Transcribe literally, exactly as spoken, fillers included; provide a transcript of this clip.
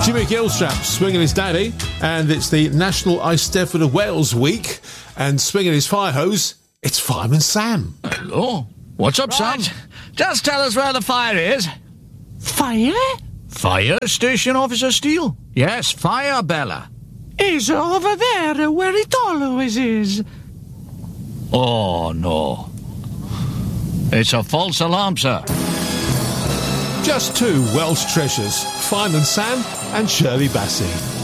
Jimmy Gilstrap swinging his daddy, and it's the National Eisteddfod of Wales week, and swinging his fire hose, it's Fireman Sam. Hello. What's up, Right. Sam? Just tell us where the fire is. Fire? Fire Station Officer Steele. Yes, fire, Bella. Is over there where it always is. Oh, no. It's a false alarm, sir. Just two Welsh treasures, Fireman Sam and Shirley Bassey.